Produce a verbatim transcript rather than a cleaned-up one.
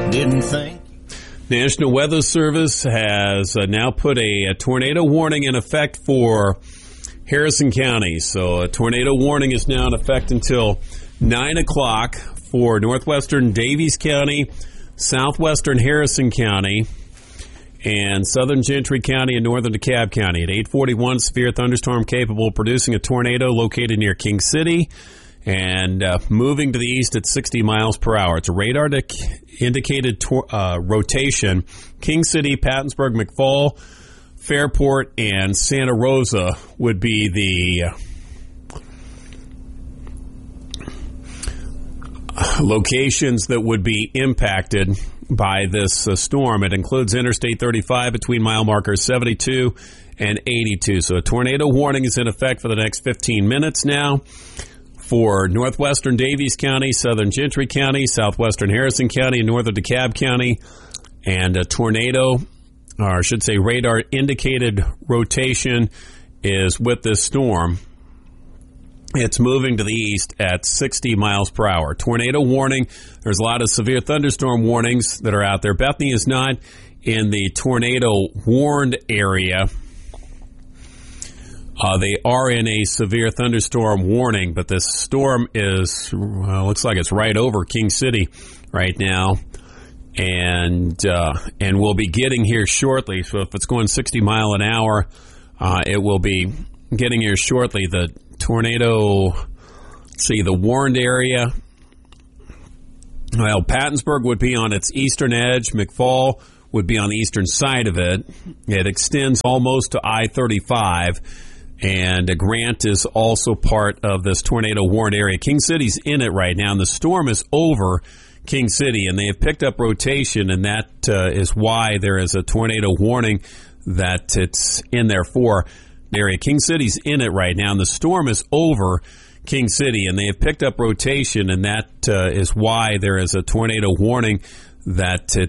Didn't think. National Weather Service has uh, now put a, a tornado warning in effect for Harrison County. So a tornado warning is now in effect until nine o'clock for northwestern Davies County, southwestern Harrison County, and southern Gentry County and northern DeKalb County. At eight forty-one, severe thunderstorm capable of producing a tornado located near King City and uh, moving to the east at sixty miles per hour. It's a radar dec- indicated tor- uh, rotation. King City, Pattonsburg, McFall, Fairport, and Santa Rosa would be the uh, locations that would be impacted by this uh, storm. It includes Interstate thirty-five between mile markers seventy-two and eighty-two. So a tornado warning is in effect for the next fifteen minutes now for northwestern Davies County, southern Gentry County, southwestern Harrison County, and northern DeKalb County. And a tornado, or I should say radar indicated rotation, is with this storm. It's moving to the east at sixty miles per hour. Tornado warning. There's a lot of severe thunderstorm warnings that are out there. Bethany is not in the tornado warned area. Uh, they are in a severe thunderstorm warning, but this storm is, well, looks like it's right over King City right now. And uh, and we'll be getting here shortly. So if it's going sixty mile an hour, uh, it will be getting here shortly. The tornado, let's see, the warned area. Well, Pattonsburg would be on its eastern edge. McFall would be on the eastern side of it. It extends almost to I thirty-five. And Grant is also part of this tornado warned area. King City's in it right now, and the storm is over King City, and they have picked up rotation, and that uh, is why there is a tornado warning that it's in there for the area. King City's in it right now, and the storm is over King City, and they have picked up rotation, and that uh, is why there is a tornado warning that it's